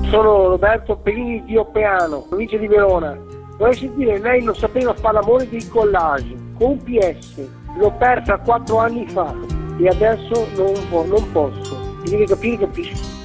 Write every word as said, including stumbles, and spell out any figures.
Sono Roberto Pelini di Oppeano, provincia di Verona. Vorrei sentire lei non sapeva fare l'amore dei collage con un P S. L'ho persa quattro anni fa e adesso non, non posso. Mi deve capire, capisco.